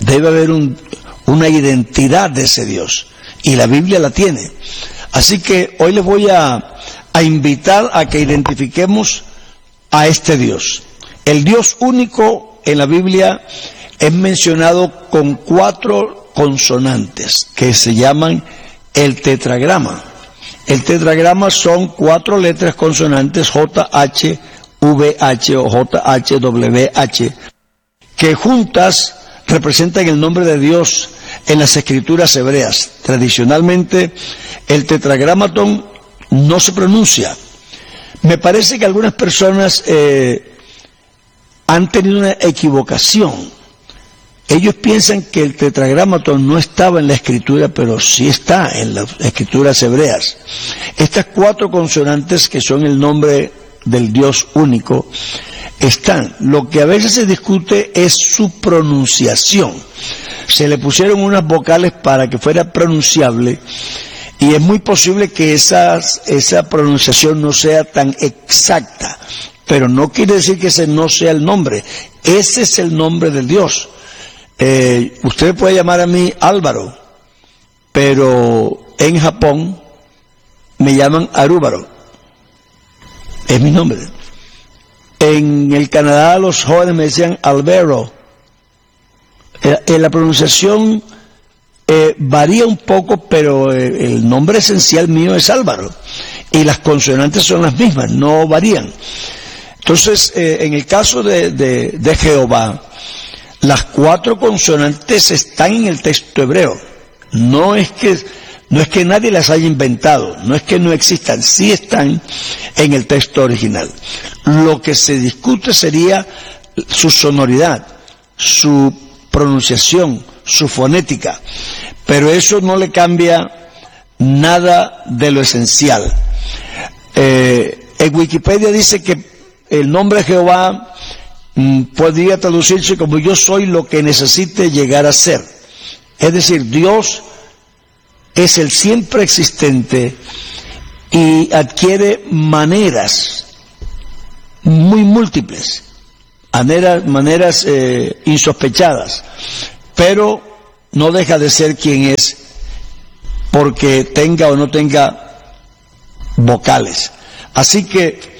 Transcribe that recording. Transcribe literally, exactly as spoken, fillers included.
debe haber un, una identidad de ese Dios, y la Biblia la tiene. Así que hoy les voy a, a invitar a que identifiquemos a este Dios. El Dios único en la Biblia es mencionado con cuatro consonantes que se llaman el tetragrama. El tetragrama son cuatro letras consonantes J H V H o J H W H, que juntas representan el nombre de Dios en las escrituras hebreas. Tradicionalmente el tetragramatón no se pronuncia. Me parece que algunas personas eh, han tenido una equivocación. Ellos piensan que el tetragramatón no estaba en la escritura, pero sí está en las escrituras hebreas. Estas cuatro consonantes, que son el nombre del Dios único, están. Lo que a veces se discute es su pronunciación. Se le pusieron unas vocales para que fuera pronunciable, y es muy posible que esas, esa pronunciación no sea tan exacta, pero no quiere decir que ese no sea el nombre. Ese es el nombre del Dios. Eh, usted puede llamar a mí Álvaro, pero en Japón me llaman Arúbaro. Es mi nombre. En el Canadá los jóvenes me decían Albero. Eh, eh, la pronunciación eh, varía un poco, pero eh, el nombre esencial mío es Álvaro. Y las consonantes son las mismas, no varían. Entonces, eh, en el caso de, de, de Jehová, las cuatro consonantes están en el texto hebreo. No es que, no es que nadie las haya inventado, no es que no existan, sí están en el texto original. Lo que se discute sería su sonoridad, su pronunciación, su fonética, pero eso no le cambia nada de lo esencial. Eh, en Wikipedia dice que el nombre Jehová podría traducirse como yo soy lo que necesite llegar a ser. Es decir, Dios es el siempre existente y adquiere maneras muy múltiples, maneras, maneras eh, insospechadas, pero no deja de ser quien es porque tenga o no tenga vocales. Así que